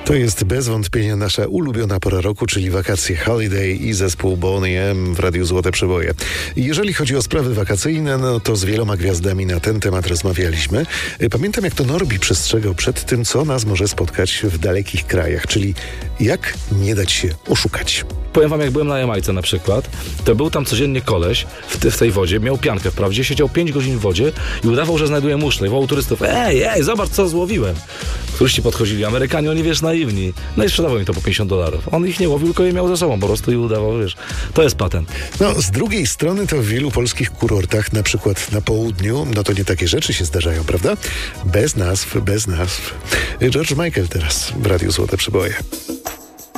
To jest bez wątpienia nasza ulubiona pora roku, czyli wakacje, Holiday i zespół Boney M w Radiu Złote Przeboje. Jeżeli chodzi o sprawy wakacyjne, no to z wieloma gwiazdami na ten temat rozmawialiśmy. Pamiętam, jak to Norbi przestrzegał przed tym, co nas może spotkać w dalekich krajach, czyli jak nie dać się oszukać. Powiem wam, jak byłem na Jamajce na przykład, to był tam codziennie koleś w tej wodzie, miał piankę wprawdzie, siedział 5 godzin w wodzie i udawał, że znajduje muszle i wołał turystów: ej, zobacz, co złowiłem. Turyści podchodzili, Amerykanie, oni naiwni. No i sprzedawał im to po $50. On ich nie łowił, tylko je miał ze sobą po prostu i udawał, to jest patent. No, z drugiej strony to w wielu polskich kurortach, na przykład na południu, no to nie takie rzeczy się zdarzają, prawda? Bez nazw. George Michael teraz w Radiu Złote Przeboje.